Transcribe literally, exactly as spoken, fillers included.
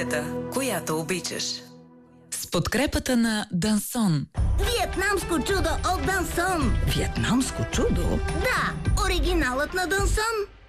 музиката, която обичаш. С подкрепата на Дансон. Виетнамско чудо от Дансон. Виетнамско чудо? Да, оригиналът на Дансон.